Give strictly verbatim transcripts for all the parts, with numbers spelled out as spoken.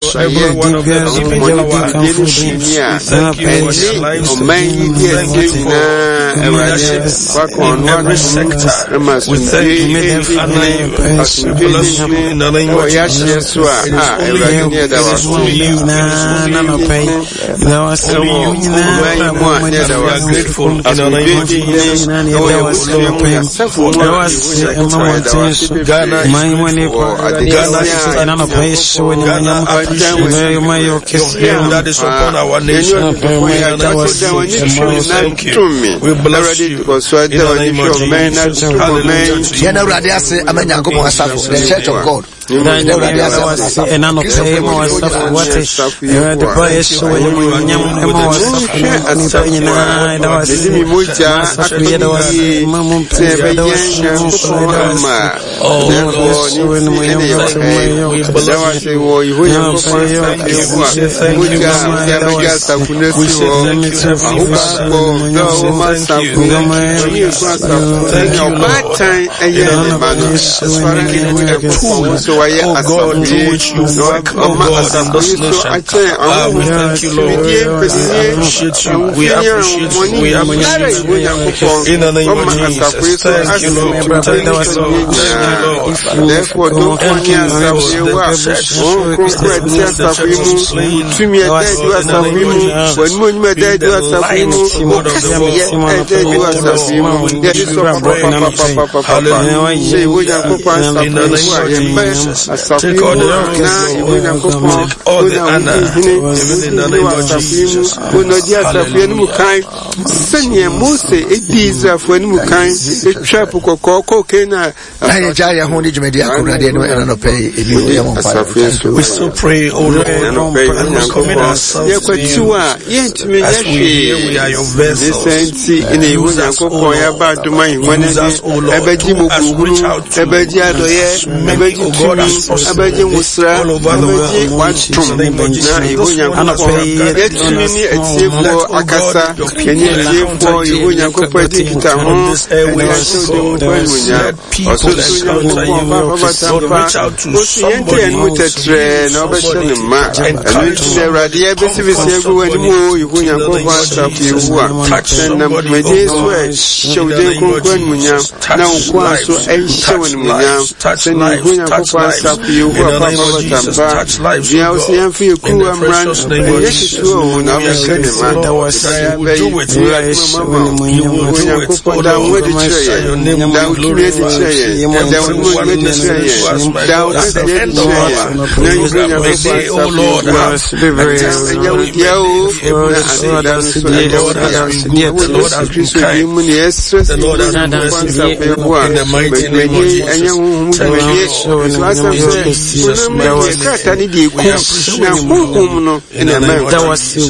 every one of them, even our leadership. Thank you for their lives. Thank you for leadership in every sector. We thank you and honor you. We bless you in the name of Jesus. It is only you. It is only you. It is only you. We are grateful in the name of Jesus. Ghana is grateful. Ghana is thankful. Ghana appreciates your hand that is upon our nation. We thank you. We bless you in the name of Jesus. Hallelujah to you. The Church of God. And I know and I know pay more stuff for what is the price so you more stuff and I was created was Mamma oh when we oh God, to which you work, oh God, in this nation. Ah, we thank you, Lord. We appreciate you. We appreciate you. We appreciate you. In the name of Jesus. Thank you, Lord. Thank you, Lord. Thank you, Lord. Therefore, don't forget that we are take all the praise, all the honor, even in the name of Jesus. Hallelujah. We still pray, O Lord, and we commit ourselves to you. As we hear, we are your vessels. Use us, O Lord. Use us, O Lord. To us reach out to many, O God, as possible all over the world. In the name of Jesus. Let, O God, your people on this airways, God, let people encounter you. Lord, reach out to somebody who is somebody encourage somebody, comfort somebody, in the name of Jesus. Touch somebody, oh God, in the name of Jesus. Touch lives, touch lives, touch lives, touch lives, in the name of Jesus. Touch lives, oh God, in the precious name of Jesus. We are grateful, Lord, that you will do it. You will do it, oh Lord, that your name will be glorified. Everyone listening to us, my God, at the end of our program, may they, oh Lord, have a testimony. The Lord has been kind. The Lord has been kind. The Lord has been merciful. In the mighty name of Jesus. Thank you, Lord. In the name of Jesus. We appreciate you. In the name of Jesus.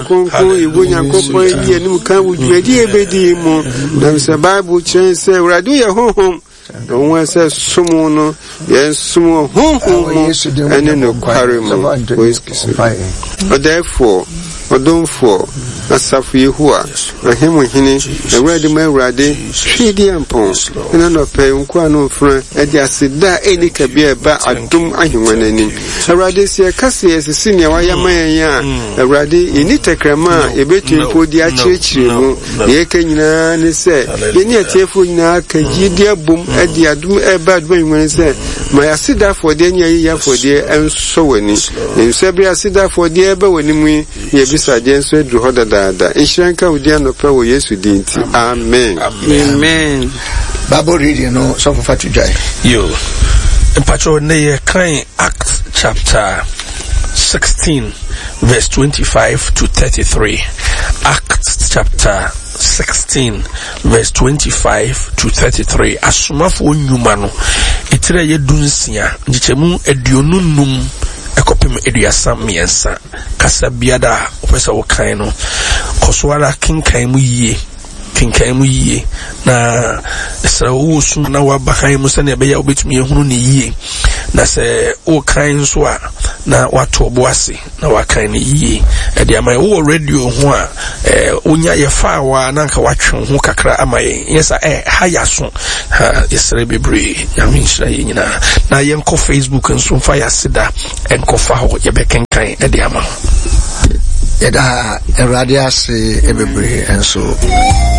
Hallelujah. Don't want to say someone, yes, someone who and in a quarry. Therefore, or don't fall. Asafu Yehua, Rahim Hini, a ready man ready, Shady and Pons, and an opay, Unquano friend, and Yasida, any cabia, but I don't I human any. A radisia Cassie as a senior Wayamaya, a radi, in it a crema, a bit you put the church, the Akan say, in your tearful Kajidia boom at the Adum a bad way when I said, my Asida for Denia ya for dear and so any. In Sabia Asida for dear, but when we, ye beside the answer to Hoda. Ishanka udiano pewo Yesu dinti. Amen. Amen. Bible reading no so for to jai. Yo. Mpacho ne kind Acts chapter sixteen verse twenty-five to thirty-three. Acts chapter sixteen verse twenty-five to thirty-three. Asumafo nyuma no etire ye dunsia nchemu edionunum ekopim eduasa miensa kasa biada opesa wokan no koswara kinkan mu yie kinkan mu yie na se wo sum na wa bakan mu se na be ya obetumi ehunu ne yie na se wo kan so a na wato boase na wakan ne yie e dia mai wo radio ho a eh onya ye fa wa na nka watwe ho kakra amaye yesa eh haya so ha yesre bebre ya minshira ye nyina na ye nko Facebook nso fa ya sida enko fa ho ye beken kan e de ama yɛda awurade ase ebebre enso